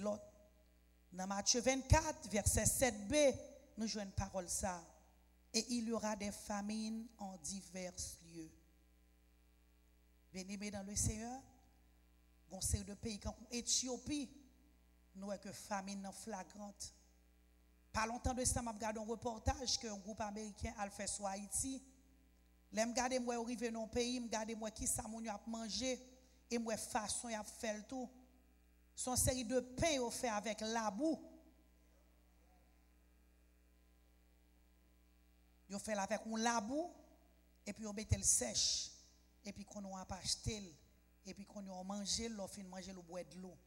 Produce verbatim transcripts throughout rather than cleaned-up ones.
l'autre. Dans Matthieu vingt-quatre, verset sept b, nous jouons une parole ça. Et il y aura des famines en divers lieux. Bien-aimés dans le Seigneur, on sait de pays comme Éthiopie, nous avons que famine flagrante. Pas longtemps de ça, je regarde un reportage qu'un groupe américain a fait sur Haïti. Là, je regarde moi arrivé dans le pays, je regarde moi qui ça mon a mangé et moi façon y a fait le tout. Son série de pain au fait avec la boue. Yo fait avec un labou et puis on mettait le sèche et puis qu'on a pas acheté et puis qu'on a mangé l'on fin manger le bois de l'eau.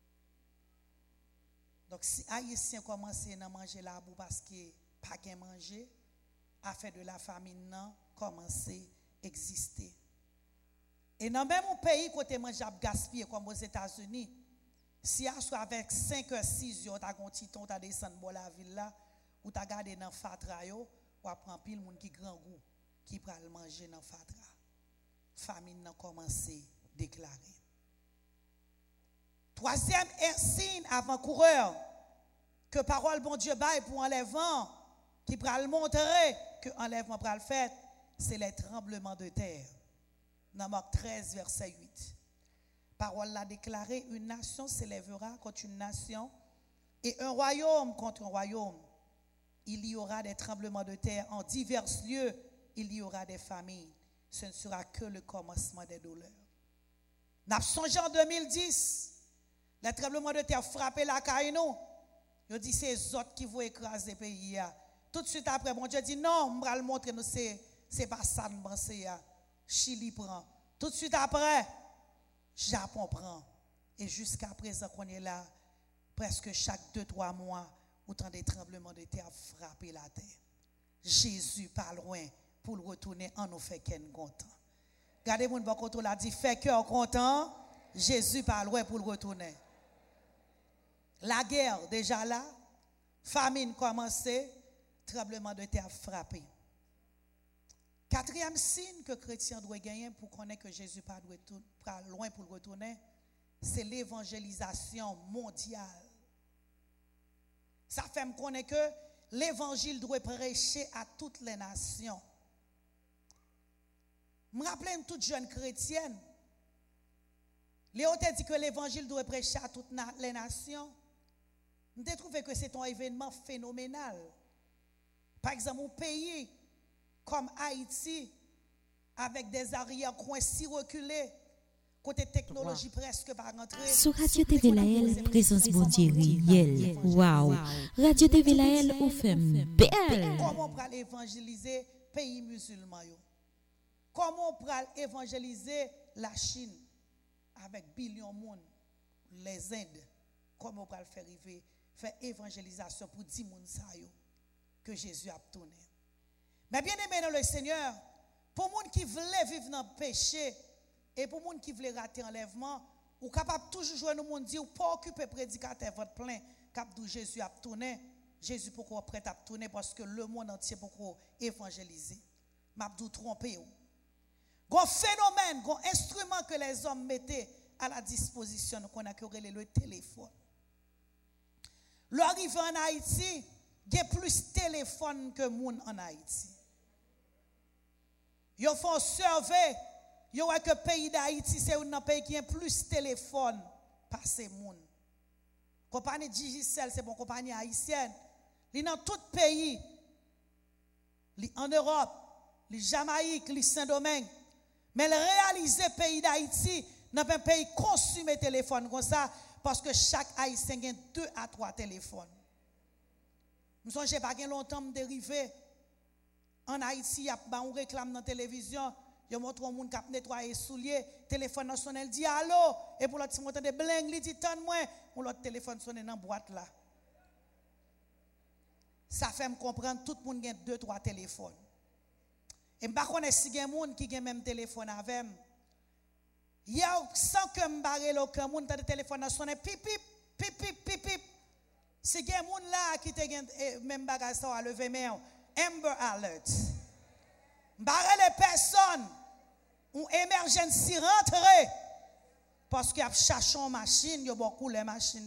Donc si haïtien commence à manger la boue parce que pas qu'à manger, affaire de la famine nan commencer exister. Et dans même un pays côté manger à gaspiller comme aux États-Unis, si à soit avec cinq ou six yo ta gon titon ta descendre dans la ville là ou ta garder dans fatra yo ou prend pile moun qui grand goût qui pral manger dans fatra. Famine nan commencer déclarer. Troisième signe avant-coureur que parole bon Dieu baille pour enlèvement qui pral montrer que enlèvement pral fait, c'est les tremblements de terre. Dans Marc treize verset huit. Parole l'a déclaré, une nation s'élèvera contre une nation et un royaume contre un royaume. Il y aura des tremblements de terre en divers lieux, il y aura des familles. Ce ne sera que le commencement des douleurs. N'a songé en deux mille dix, les tremblements de terre frappaient la Caïno. Il dit c'est les autres qui vont écraser le pays. Tout de suite après, bon Dieu dit non, on va le montrer, nous c'est c'est pas ça nous pensons. Chili prend. Tout de suite après, Japon prend. Et jusqu'à présent qu'on est là, presque chaque deux, trois mois, autant des tremblements de terre frapper la terre. Jésus pas loin pour le retourner en nous fait qu'un content. Regardez mon bon côté là dit fait cœur content, Jésus pas loin pour le retourner. La guerre déjà là, famine commencé, tremblement de terre frappé. Quatrième signe que chrétien doit gagner pour connaître que Jésus pas pas loin pour le retourner, c'est l'évangélisation mondiale. Ça fait me connaître que l'évangile doit prêcher à toutes les nations. Je me rappelle une toute jeune chrétienne. Léo t'a dit que l'évangile doit prêcher à toutes les nations. Je trouve que c'est un événement phénoménal. Par exemple, un pays comme Haïti, avec des arrière-coins si reculés, côté technologie wow. presque pas rentrée. Sur Radio T V Laël, présence bon Dieu réelle. Waouh! Radio T V Laël, ou fait belle. Comment on peut évangéliser pays musulmans? Comment on peut évangéliser la Chine avec billions de monde, les Indes? Comment on peut faire arriver, faire évangélisation pour dix moun sa yo que Jésus a tourné? Mais bien aimé dans le Seigneur, pour les gens qui veulent vivre dans le péché et pour les gens qui veulent rater l'enlèvement, ou capable toujours jouer dans le monde dire ou pas occuper prédicateur votre plein cap d'où Jésus a tourné, Jésus pourquoi prêt à tourner parce que le monde entier pourquoi évangéliser. M'a dou tromper ou. Gon phénomène, gon instrument que les hommes mettaient à la disposition qu'on a créé le téléphone. L'arrivée en Haïti, il y a plus de téléphone que monde en Haïti. Ils font survey, ils voient que le pays d'Haïti, c'est un pays qui a plus de téléphone par ces monde. Compagnie Digicel, c'est une compagnie haïtienne. Ils dans tout pays, en Europe, les Jamaïque, les Saint-Domingue. Mais le réaliser pays d'Haïti, dans un pays consomme téléphone comme ça, parce que chaque Haïtien a deux à trois téléphones. Je ne sais pas longtemps me dérivé. En Haïti, il y a un réclame dans la télévision. Il y a un monde qui a nettoyé les souliers. Le téléphone sonne, il dit allô. Et pour l'autre, si on entend des bling, il dit tant moi. Ou l'autre téléphone sonne dans la boîte là. Ça fait me comprendre tout le monde a deux, trois téléphones. Et je ne sais pas si il y a des gens qui ont le même téléphone avec moi. Il y a sans que je barre aucun monde, le téléphone a sonné pip pip, pip pip, pip pip. Si il y a des gens là qui ont même bagage ça à lever mais Amber Alert. Barre les personnes ou emergency rentrée parce qu'il y a cherché une machine, il y a beaucoup de machines.